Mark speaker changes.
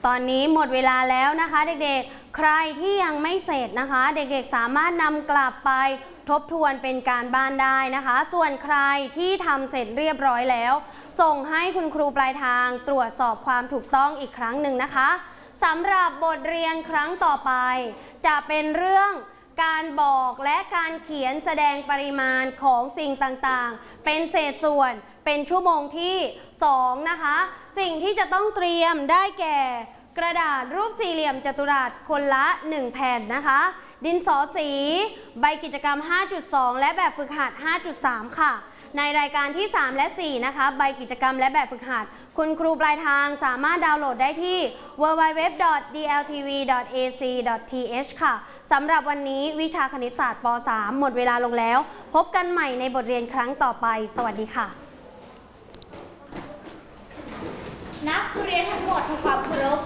Speaker 1: ตอนนี้หมดเวลาแล้วนะคะเด็กๆใครที่ยังไม่เสร็จนะคะเด็กๆสามารถนำกลับไปทบทวนเป็นการบ้านได้นะคะส่วนใครที่ทำเสร็จเรียบร้อยแล้วส่งให้คุณครูปลายทางตรวจสอบความถูกต้องอีกครั้งหนึ่งนะคะสำหรับบทเรียนครั้งต่อไปจะเป็นเรื่องการบอกและการเขียนแสดงปริมาณของสิ่งต่างๆเป็นเศษส่วนเป็นชั่วโมงที่2นะคะสิ่งที่จะต้องเตรียมได้แก่กระดาษรูปสี่เหลี่ยมจัตุรัสคนละ1แผ่นนะคะดินสอสีใบกิจกรรม 5.2 และแบบฝึกหัด 5.3 ค่ะในรายการที่ 3 และ 4 นะคะใบกิจกรรมและแบบฝึกหัดคุณครูปลายทางสามารถดาวน์โหลดได้ที่ www.dltv.ac.th ค่ะสำหรับวันนี้วิชาคณิตศาสตร์ป .3 หมดเวลาลงแล้วพบกันใหม่ในบทเรียนครั้งต่อไปสวัสดีค่ะ
Speaker 2: นักเรียนทั้งหมดทำความเคารพ